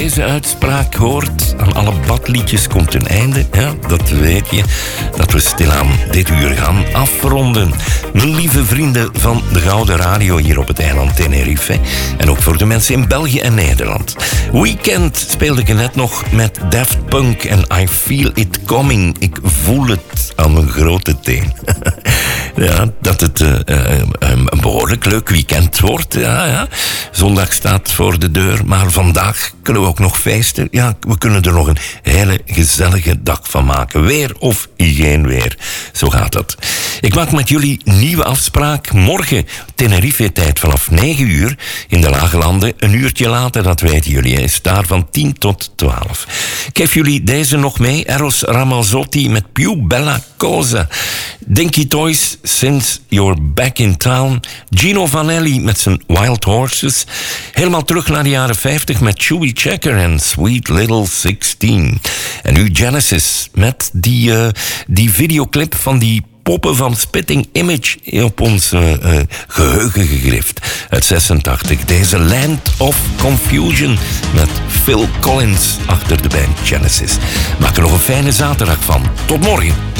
deze uitspraak hoort, aan alle badliedjes komt een einde. Ja, dat weet je. Dat we stilaan dit uur gaan afronden. Mijn lieve vrienden van de Gouden Radio hier op het eiland Tenerife. En ook voor de mensen in België en Nederland. Weekend speelde ik net nog met Daft Punk en I Feel It Coming. Ik voel het aan mijn grote teen. Ja, dat het een behoorlijk leuk weekend wordt. Ja. Zondag staat voor de deur, maar vandaag kunnen we ook nog feesten. Ja, we kunnen er nog een hele gezellige dag van maken. Weer of geen weer. Zo gaat dat. Ik maak met jullie nieuwe afspraak. Morgen Tenerife-tijd vanaf 9 uur. In de Lage Landen. Een uurtje later, dat weten jullie. Is daar van 10 tot 12. Ik geef jullie deze nog mee. Eros Ramazzotti met Più Bella Cosa. Dinky Toys, Since You're Back in Town. Gino Vanelli met zijn Wild Horses. Helemaal terug naar de jaren 50 met Chewy Checker en Sweet Little 16. En nu Genesis met die videoclip van die poppen van Spitting Image op ons geheugen gegrift. Uit 86. Deze Land of Confusion met Phil Collins achter de band Genesis. Maak er nog een fijne zaterdag van. Tot morgen.